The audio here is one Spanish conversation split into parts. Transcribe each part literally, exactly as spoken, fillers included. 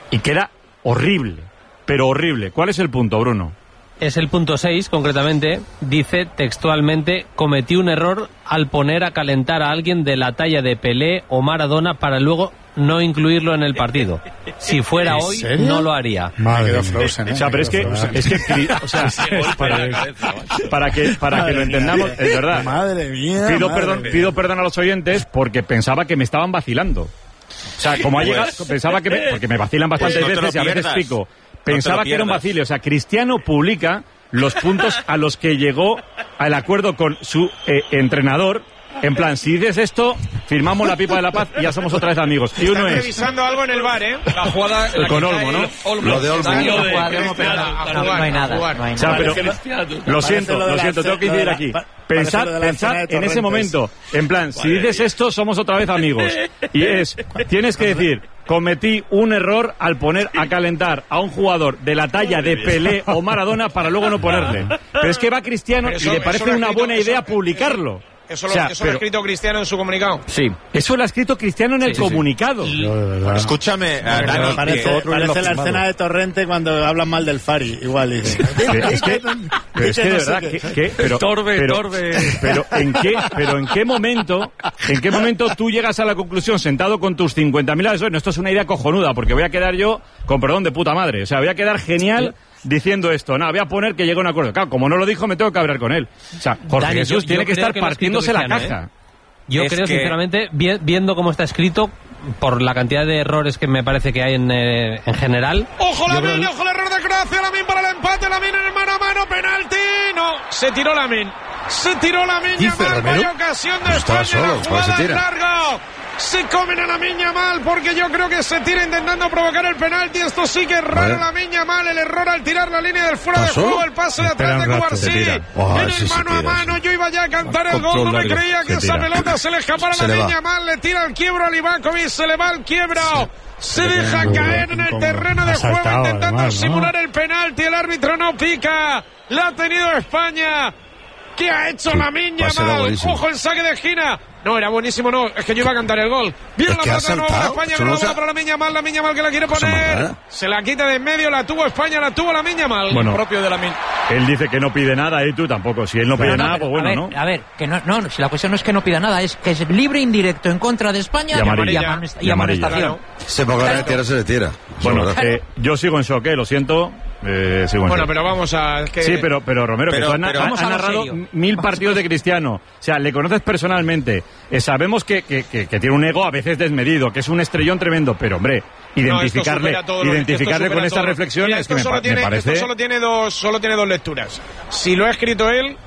y queda horrible, pero horrible. ¿Cuál es el punto, Bruno? Es el punto seis, concretamente, dice textualmente: cometí un error al poner a calentar a alguien de la talla de Pelé o Maradona para luego no incluirlo en el partido. Si fuera hoy, serio? no lo haría. Madre mía. Frozen, ¿eh? O sea, pero es que, es que, o sea, para, para que, para que lo entendamos, es verdad. Madre mía. Pido madre perdón, mía. pido perdón a los oyentes porque pensaba que me estaban vacilando. O sea, como ha llegado, pensaba que me, porque me vacilan bastantes Pues no te veces y a lo veces pierdas. pico. No Pensaba te lo que era un pierdas. vacile. O sea, Cristiano publica los puntos a los que llegó al acuerdo con su eh, entrenador. En plan, si dices esto, firmamos la pipa de la paz y ya somos otra vez amigos. Y uno Están es revisando algo en el bar, ¿eh? La jugada... la con que Olmo, cae ¿no? Olmo. Lo de Olmo. Daño No, de jugar, Cristiano. a A jugar, jugar. No hay nada, a jugar. no hay O sea, nada. pero Cristiano. lo siento, lo de lo la siento, tengo que ce- lo de incidir la- aquí. pa- Pensad, parece lo de la pensad cena de en ese Torrentes. momento, en plan, si dices esto, somos otra vez amigos. Y es, tienes que decir, cometí un error al poner a calentar a un jugador de la talla de Pelé o Maradona para luego no ponerle. Pero es que va Cristiano Pero y eso- le eso parece lo ha una escrito- buena eso- idea publicarlo. Eso, O lo, sea, eso lo ha pero- escrito Cristiano en su comunicado. Sí. Eso lo ha escrito Cristiano en el Sí, sí, sí. comunicado. Yo, de verdad. Escúchame, eh, Dani, Parece, que- parece la escena de Torrente cuando hablan mal del Fari, igual. Dice. Que- es que, pero es que de No sé verdad, qué. que, que- pero, Torbe, pero, Torbe. pero en qué, pero en qué momento, en qué momento tú llegas a la conclusión sentado con tus cincuenta mil no, esto es una idea cojonuda, porque voy a quedar yo con perdón de puta madre, o sea, voy a quedar genial diciendo esto, no, voy a poner que llegue a un acuerdo. Claro, como no lo dijo, me tengo que hablar con él. O sea, Jorge Dani, Jesús yo- tiene yo que creo estar que lo ha escrito partiéndose la Cristiano, caja. ¿eh? Yo Es creo, que- sinceramente, vi- viendo cómo está escrito, por la cantidad de errores que me parece que hay en, eh, en general... ¡Ojo yo la creo- min! ¡Ojo el error de Croacia! ¡La min para el empate! ¡La min en el mano a mano! ¡Penalti! ¡No! Se tiró la min. Se tiró la miña Dice mal. Romero. Vaya ocasión de Estaba España. solo, La ¿cuál se jugada es tira? larga. Se comen a la miña mal porque yo creo que se tira intentando provocar el penalti. Esto sí que es raro. Vale. La miña mal. El error al tirar la línea del fuera de ¿Pasó? juego. El pase de Espera atrás de un rato, Cubarsí. se tira. Oh, En sí el se mano a tira, mano. sí. Yo iba ya a cantar el gol. Control No me largo. creía que Se esa tira. pelota se le escapara a Se la le va. miña mal. Le tira el quiebro a Livakovic. Se le va el quiebro. Se deja queda caer en el incómodo. terreno de Ha juego saltado, intentando además, ¿no? simular el penalti. El árbitro no pica. La ha tenido España. ¿Qué ha hecho Sí, la miña pase era mal? buenísimo. Ojo el saque de esquina. No, era buenísimo, no. Es que yo iba a cantar el gol. Viene Es la que ha pelota de nuevo para saltado. España. Eso Viene no la se bola ha- para la miña mal. La miña mal que la quiere Cosa más poner. rara. Se la quita de en medio. La tuvo España. La tuvo la miña mal. Bueno, Propio de la min. él dice que no pide nada y tú tampoco. Si él no pide No, no, nada, pero, pues bueno, a ver, ¿no? A ver, que no, no, si la cuestión no es que no pida nada, es que es libre indirecto en contra de España Y amarilla. y, amonest- Y y amarilla. amonestación. Se ponga a tirar, se le tira. Bueno, Eso es verdad. eh, yo sigo en shock, eh, lo siento. Eh, sigo en Bueno, shock. pero vamos a... es que- Sí, pero, pero Romero, Pero- que tú has, pero has- vamos has a lo narrado serio. mil partidos de Cristiano. O sea, le conoces personalmente. Eh, sabemos que, que, que, que tiene un ego a veces desmedido, que es un estrellón tremendo, pero hombre, identificarle, No, esto supera todo lo- identificarle esto supera con estas todo. reflexiones Mira, es que esto me, solo pa- tiene, me parece... Esto solo tiene, dos, solo tiene dos lecturas. Si lo ha escrito él,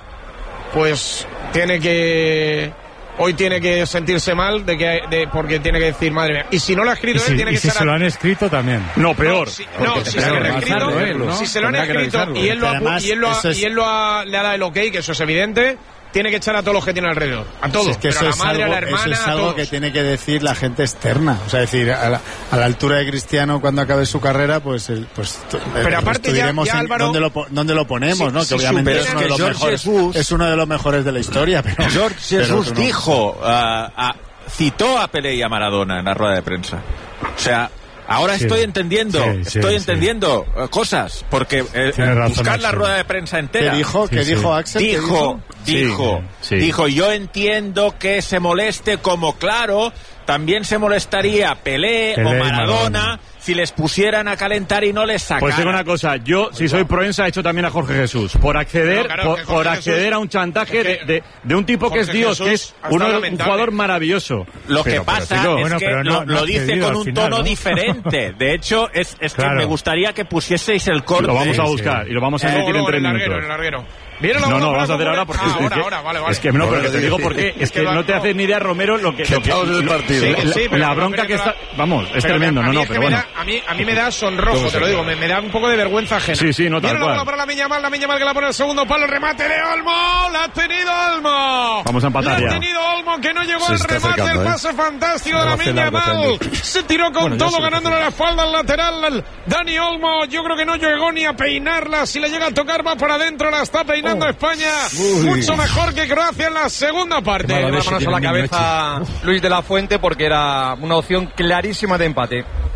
pues tiene que... Hoy tiene que sentirse mal de que de, porque tiene que decir, madre mía. Y si no lo ha escrito Y si, él, tiene y que si echar se a- lo han escrito también. No, peor. No, si, no, Porque si tendrá se lo que han escrito, revisarlo él, ¿no? si se lo han Tendrá que escrito revisarlo. y él lo ha, Además, y él lo ha, eso es- y él lo ha, le ha dado el ok, que eso es evidente, tiene que echar a todos los que tiene alrededor. A todos. Si es que pero eso a la es madre, algo, a la hermana, eso es a algo todos. que tiene que decir la gente externa. O sea, decir, a la, a la altura de Cristiano, cuando acabe su carrera, pues, el, pues t- Pero eh, aparte ya- estudiaremos ya, en Álvaro- dónde, lo, po- dónde lo ponemos, Si- ¿no? si que obviamente supieras es uno, de que los George mejores, Jesús- es uno de los mejores de la historia. Pero, George pero Jesús tú no. dijo, ah, ah, citó a Pelé y a Maradona en la rueda de prensa. O sea, ahora Sí. estoy entendiendo, Sí, sí, estoy sí. entendiendo eh, cosas, porque eh, Tienes razón, buscar la Axel. rueda de prensa ¿Qué entera. dijo? Sí, ¿Qué sí. dijo Axel? ¿Qué Dijo, dijo, Sí, sí. dijo, yo entiendo que se moleste, como claro, también se molestaría Pelé, Pelé o y Maradona, Maradona. si les pusieran a calentar y no les sacaran. Pues digo una cosa, yo, si soy proensa, he hecho también a Jorge Jesús. Por acceder, No, claro, por, que Jorge por acceder Jesús- a un chantaje es que de, de, de un tipo que es Jorge Dios, Jesús que es ha uno, estado un lamentable. jugador maravilloso. Lo que Pero, pero, pasa chico, es bueno, que pero no- lo, no lo ha dice cedido con al un final, tono ¿no? diferente. De hecho, es, es que Claro. me gustaría que pusieseis el corte. lo vamos a Sí, buscar sí. y lo vamos a emitir en Luego tres en el larguero, minutos. en el larguero. Viene la No, bola no, para vamos a hacer Cocu- ahora porque Ah, es, ahora, que, ahora, vale, vale. es que no, pero que te digo por qué. Es Es que que va- no te no. haces ni idea, Romero, lo que... Que lo que- acabamos del lo- partido. sí, Sí, la- sí, pero la no, bronca pero que está... la- Vamos, es Pero tremendo, a no, mí no, es que pero me bueno. da- a, mí, a mí me da sonrojo, te lo digo, me, me da un poco de vergüenza ajena. Sí, sí, no, tal Viene la cual. bola para la Miña Mal, la Miña Mal que la pone el segundo palo, remate de Olmo, la ha tenido Olmo. Vamos a empatar la ya. ha tenido Olmo, que no llegó Se al está remate, acercando, el ¿eh? pase fantástico de No la hace Miña largo, Mal. Fernando. Se tiró con Bueno, ya todo, se lo ganándole hace. la espalda al lateral. Dani Olmo, yo creo que no llegó ni a peinarla, si le llega a tocar va para adentro, la está peinando España. Mucho mejor que Croacia en la segunda parte. Tiene las manos a la cabeza Luis de la Fuente porque era una opción clarísima de empate.